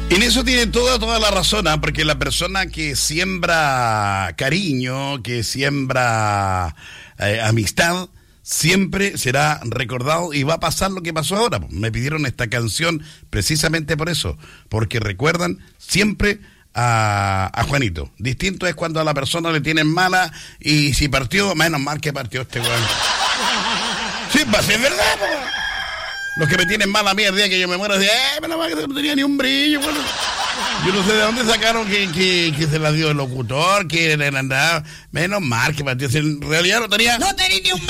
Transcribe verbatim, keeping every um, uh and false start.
En eso tiene toda, toda la razón, ¿eh? Porque la persona que siembra cariño, que siembra eh, amistad, siempre será recordado y va a pasar lo que pasó ahora. Me pidieron esta canción precisamente por eso, porque recuerdan siempre a, a Juanito. Distinto es cuando a la persona le tienen mala y si partió, menos mal que partió este weón. Sí, pues es verdad, po. Los que me tienen mala a mí el día que yo me muero, dicen, eh, menos mal que no tenía ni un brillo, bueno. Yo no sé de dónde sacaron que, que, que se la dio el locutor, que era nada. Menos mal que partió. En realidad no tenía... No tenía ni un